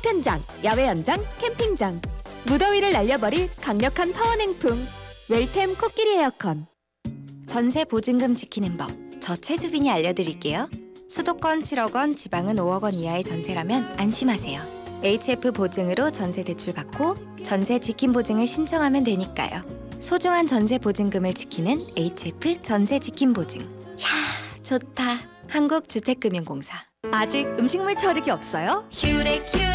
파편장, 야외 연장, 캠핑장. 무더위를 날려버릴 강력한 파워냉풍. 웰템 코끼리 에어컨. 전세 보증금 지키는 법, 저 최주빈이 알려드릴게요. 수도권 7억 원, 지방은 5억 원 이하의 전세라면 안심하세요. HF 보증으로 전세 대출 받고 전세 지킴 보증을 신청하면 되니까요. 소중한 전세 보증금을 지키는 HF 전세 지킴 보증. 야, 좋다. 한국주택금융공사. 아직 음식물 처리기 없어요? 휴레큐